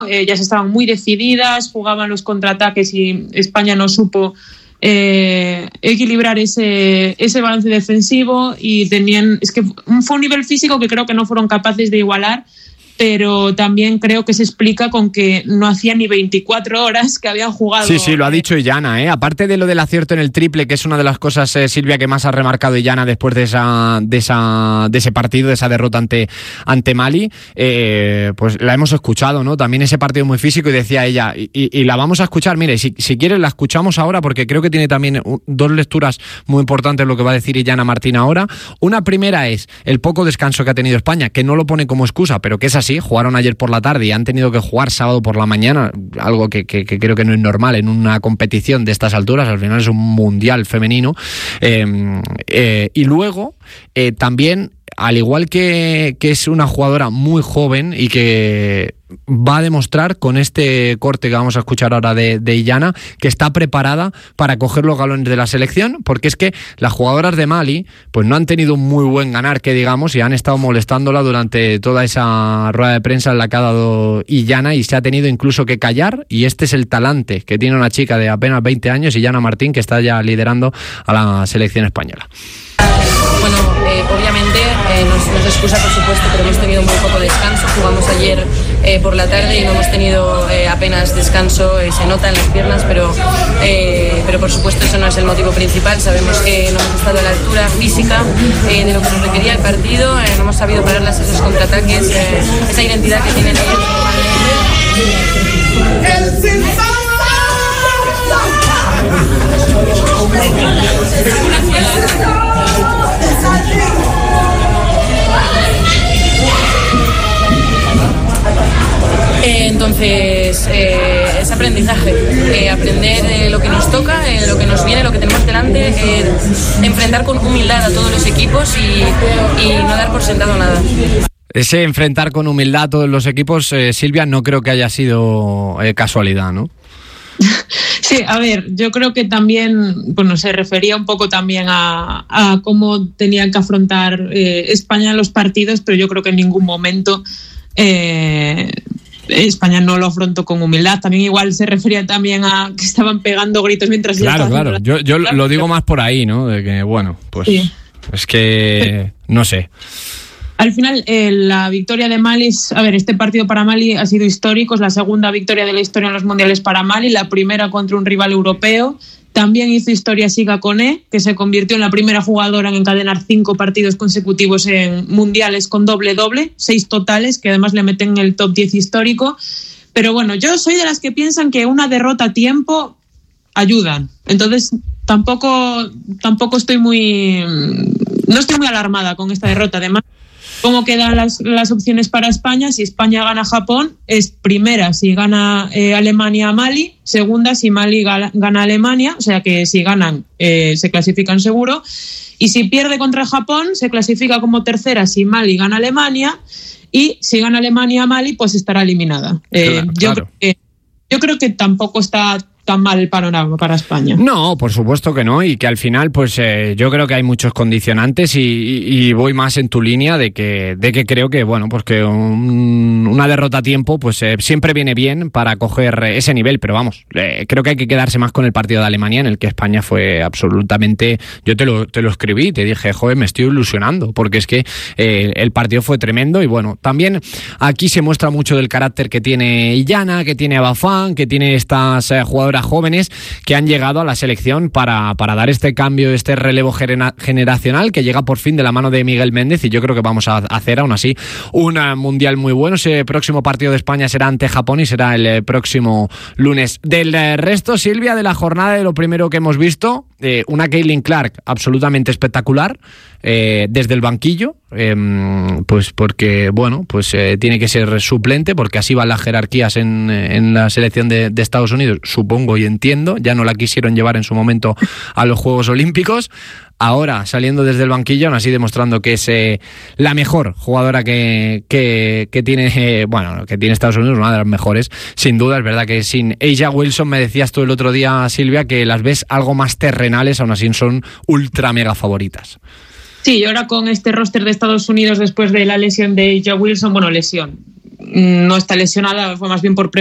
ellas estaban muy decididas, jugaban los contraataques y España no supo equilibrar ese balance defensivo y fue un nivel físico que creo que no fueron capaces de igualar, pero también creo que se explica con que no hacían ni 24 horas que habían jugado. Sí, lo ha dicho Illana, aparte de lo del acierto en el triple, que es una de las cosas, Silvia, que más ha remarcado Illana después de ese partido, de esa derrota ante Mali, pues la hemos escuchado, ¿no? También ese partido muy físico, y decía ella, y la vamos a escuchar, mire, si quieres la escuchamos ahora, porque creo que tiene también dos lecturas muy importantes lo que va a decir Illana Martín ahora. Una primera es el poco descanso que ha tenido España, que no lo pone como excusa, pero que es así. Jugaron ayer por la tarde y han tenido que jugar sábado por la mañana, algo que creo que no es normal en una competición de estas alturas. Al final es un mundial femenino, y luego también, al igual que es una jugadora muy joven y que va a demostrar con este corte que vamos a escuchar ahora de Illana, que está preparada para coger los galones de la selección, porque es que las jugadoras de Mali pues no han tenido un muy buen ganar, que digamos, y han estado molestándola durante toda esa rueda de prensa en la que ha dado Illana, y se ha tenido incluso que callar, y este es el talante que tiene una chica de apenas 20 años, Illana Martín, que está ya liderando a la selección española. Bueno, obviamente nos excusa, por supuesto, pero hemos tenido muy poco descanso. Jugamos ayer por la tarde y no hemos tenido apenas descanso. Se nota en las piernas, pero por supuesto eso no es el motivo principal. Sabemos que no hemos estado a la altura física de lo que nos requería el partido. No hemos sabido pararlas esos contraataques, esa identidad que tienen ellos normalmente. Entonces, es aprendizaje, aprender lo que nos toca, lo que nos viene, lo que tenemos delante, enfrentar con humildad a todos los equipos y no dar por sentado nada. Ese enfrentar con humildad a todos los equipos, Silvia, no creo que haya sido casualidad, ¿no? Sí, a ver, yo creo que también, bueno, se refería un poco también a cómo tenían que afrontar España los partidos, pero yo creo que en ningún momento España no lo afrontó con humildad. También igual se refería también a que estaban pegando gritos mientras... Claro. Yo lo digo más por ahí, ¿no? De que, bueno, pues sí. Es que no sé. Al final, la victoria de Mali, este partido para Mali ha sido histórico, es la segunda victoria de la historia en los mundiales para Mali, la primera contra un rival europeo. También hizo historia Siga Koné, que se convirtió en la primera jugadora en encadenar 5 partidos consecutivos en mundiales con doble-doble, 6 totales, que además le meten en el top 10 histórico. Pero bueno, yo soy de las que piensan que una derrota a tiempo ayudan. Entonces, tampoco estoy no estoy muy alarmada con esta derrota. Además, ¿cómo quedan las opciones para España? Si España gana a Japón, es primera si gana Alemania a Mali, segunda si Mali gana a Alemania, o sea que si ganan se clasifican seguro, y si pierde contra Japón se clasifica como tercera si Mali gana a Alemania, y si gana Alemania a Mali pues estará eliminada. Claro. Yo creo que tampoco está tan mal el panorama para España. No, por supuesto que no, y que al final pues yo creo que hay muchos condicionantes y voy más en tu línea de que creo que bueno, pues que una derrota a tiempo pues siempre viene bien para coger ese nivel, pero vamos, creo que hay que quedarse más con el partido de Alemania, en el que España fue absolutamente, yo te lo escribí y te dije, joder, me estoy ilusionando, porque es que el partido fue tremendo. Y bueno, también aquí se muestra mucho del carácter que tiene Illana, que tiene Abafán, que tiene estas jugadoras jóvenes que han llegado a la selección para dar este cambio, este relevo generacional que llega por fin de la mano de Miguel Méndez, y yo creo que vamos a hacer aún así un mundial muy bueno. Ese próximo partido de España será ante Japón y será el próximo lunes. Del resto, Silvia, de la jornada, de lo primero que hemos visto, una Caitlin Clark absolutamente espectacular desde el banquillo, pues porque bueno, pues tiene que ser suplente, porque así van las jerarquías en la selección de Estados Unidos, supongo y entiendo. Ya no la quisieron llevar en su momento a los Juegos Olímpicos. Ahora saliendo desde el banquillo, aún así demostrando que es la mejor jugadora que tiene que tiene Estados Unidos, una de las mejores, sin duda. Es verdad que sin A'ja Wilson, me decías tú el otro día, Silvia, que las ves algo más terrenales, aún así son ultra mega favoritas. Sí, y ahora con este roster de Estados Unidos, después de la lesión de A'ja Wilson, no está lesionada, fue más bien por